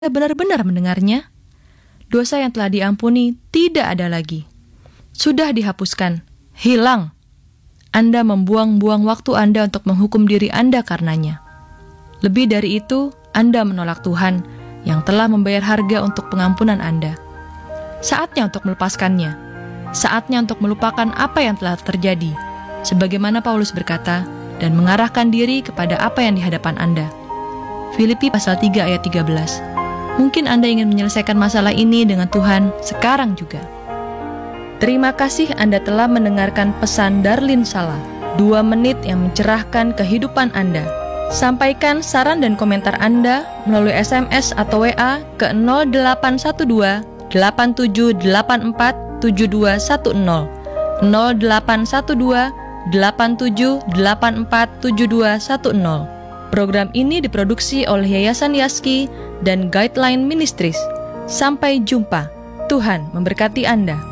benar-benar mendengarnya? Dosa yang telah diampuni tidak ada lagi. Sudah dihapuskan, hilang. Anda membuang-buang waktu Anda untuk menghukum diri Anda karenanya. Lebih dari itu, Anda menolak Tuhan yang telah membayar harga untuk pengampunan Anda. Saatnya untuk melepaskannya. Saatnya untuk melupakan apa yang telah terjadi, sebagaimana Paulus berkata, dan mengarahkan diri kepada apa yang di hadapan Anda. Filipi pasal 3 ayat 13. Mungkin Anda ingin menyelesaikan masalah ini dengan Tuhan sekarang juga. Terima kasih Anda telah mendengarkan pesan Darlene Sala, 2 menit yang mencerahkan kehidupan Anda. Sampaikan saran dan komentar Anda melalui SMS atau WA ke 0812 8784 7210 0812 8784 7210. Program ini diproduksi oleh Yayasan Yaski dan Guideline Ministries. Sampai jumpa. Tuhan memberkati Anda.